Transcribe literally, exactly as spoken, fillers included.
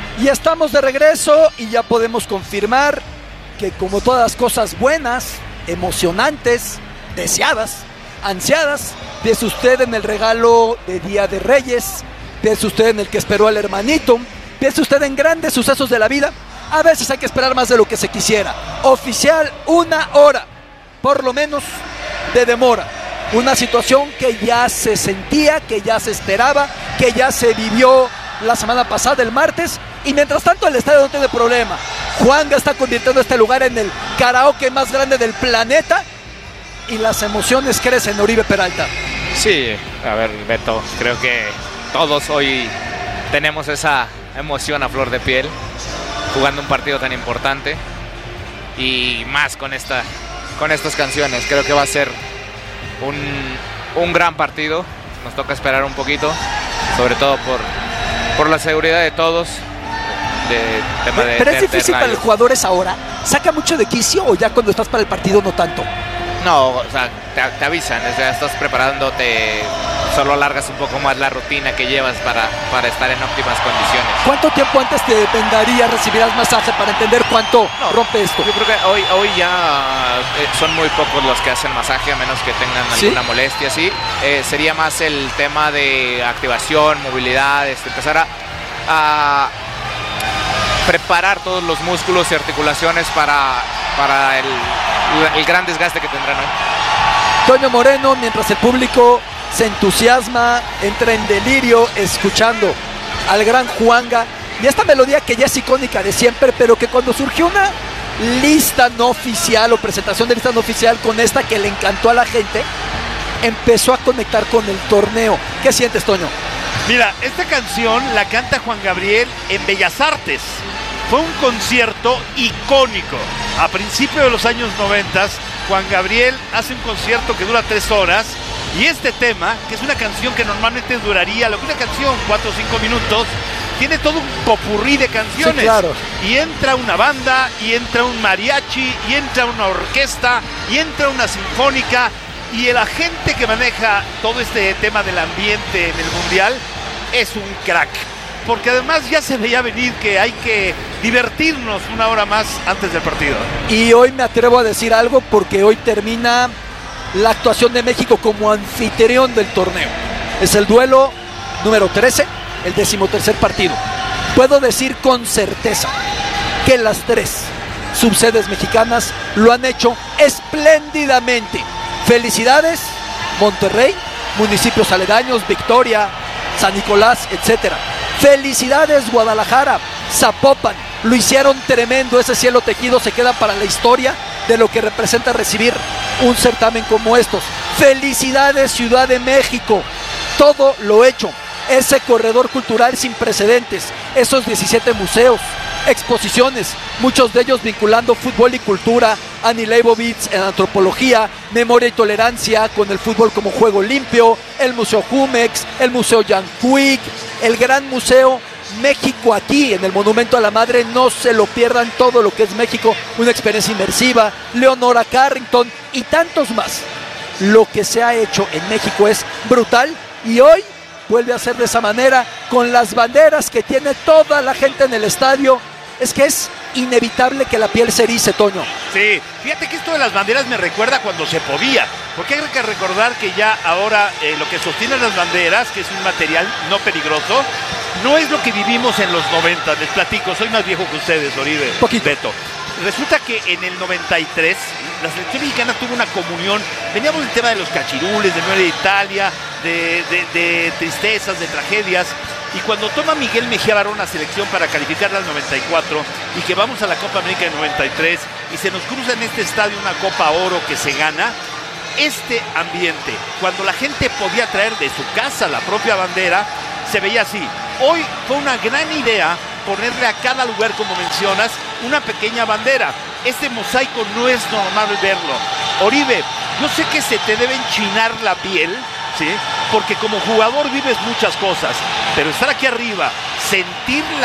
Y estamos de regreso y ya podemos confirmar que, como todas las cosas buenas, emocionantes, deseadas, ansiadas, piensa usted en el regalo de Día de Reyes, piensa usted en el que esperó al hermanito, piensa usted en grandes sucesos de la vida. A veces hay que esperar más de lo que se quisiera. Oficial, una hora, por lo menos, de demora. Una situación que ya se sentía, que ya se esperaba, que ya se vivió la semana pasada, el martes, y mientras tanto el estadio no tiene problema. Juanga está convirtiendo este lugar en el karaoke más grande del planeta y las emociones crecen, Oribe Peralta. Sí, a ver, Beto, creo que todos hoy tenemos esa emoción a flor de piel jugando un partido tan importante y más con esta con estas canciones. Creo que va a ser un, un gran partido. Nos toca esperar un poquito, sobre todo por, por la seguridad de todos. De, tema de, Pero de, es difícil para los jugadores ahora. ¿Saca mucho de quicio o ya cuando estás para el partido no tanto? No, o sea, te, te avisan, o sea, estás preparándote, solo alargas un poco más la rutina que llevas para, para estar en óptimas condiciones. ¿Cuánto tiempo antes te vendaría, recibirás masaje para entender cuánto no, rompe esto? Yo creo que hoy, hoy ya eh, son muy pocos los que hacen masaje, a menos que tengan ¿Sí? alguna molestia, sí. Eh, sería más el tema de activación, movilidad, este, empezar a, a preparar todos los músculos y articulaciones para, para el, el gran desgaste que tendrán hoy. Toño Moreno, mientras el público se entusiasma, entra en delirio escuchando al gran Juanga y esta melodía que ya es icónica de siempre, pero que cuando surgió una lista no oficial o presentación de lista no oficial con esta que le encantó a la gente, empezó a conectar con el torneo. ¿Qué sientes, Toño? Mira, esta canción la canta Juan Gabriel en Bellas Artes. Fue un concierto icónico. A principios de los años noventa, Juan Gabriel hace un concierto que dura tres horas y este tema, que es una canción que normalmente duraría, lo que una canción, cuatro o cinco minutos, tiene todo un popurrí de canciones. Sí, claro. Y entra una banda, y entra un mariachi, y entra una orquesta, y entra una sinfónica, y el agente que maneja todo este tema del ambiente en el Mundial es un crack. Porque además ya se veía venir que hay que divertirnos una hora más antes del partido. Y hoy me atrevo a decir algo porque hoy termina la actuación de México como anfitrión del torneo. Es el duelo número trece, el decimotercer partido. Puedo decir con certeza que las tres subsedes mexicanas lo han hecho espléndidamente. Felicidades, Monterrey, municipios aledaños, Victoria, San Nicolás, etcétera. Felicidades, Guadalajara, Zapopan, lo hicieron tremendo. Ese cielo tejido se queda para la historia de lo que representa recibir un certamen como estos. Felicidades, Ciudad de México, todo lo hecho. Ese corredor cultural sin precedentes, esos diecisiete museos, exposiciones, muchos de ellos vinculando fútbol y cultura, Annie Leibovitz en antropología, memoria y tolerancia con el fútbol como juego limpio, el Museo Jumex, el Museo Jan Puig, el Gran Museo México aquí en el Monumento a la Madre. No se lo pierdan, todo lo que es México, una experiencia inmersiva, Leonora Carrington y tantos más. Lo que se ha hecho en México es brutal y hoy vuelve a ser de esa manera con las banderas que tiene toda la gente en el estadio. Es que es inevitable que la piel se erice, Toño. Sí, fíjate que esto de las banderas me recuerda cuando se podía, porque hay que recordar que ya ahora eh, lo que sostiene las banderas, que es un material no peligroso, no es lo que vivimos en los noventa. Les platico, soy más viejo que ustedes, Oribe, Poquito. Beto. Resulta que en el noventa y tres la selección mexicana tuvo una comunión. Veníamos del tema de los cachirules, de Nueva Italia, de, de, de tristezas, de tragedias. Y cuando toma Miguel Mejía Barón la selección para calificar al noventa y cuatro y que vamos a la Copa América del noventa y tres y se nos cruza en este estadio una Copa Oro que se gana, este ambiente, cuando la gente podía traer de su casa la propia bandera, se veía así. Hoy fue una gran idea ponerle a cada lugar, como mencionas, una pequeña bandera. Este mosaico no es normal verlo. Oribe, yo sé que se te debe enchinar la piel, ¿sí? Porque como jugador vives muchas cosas, pero estar aquí arriba, sentir la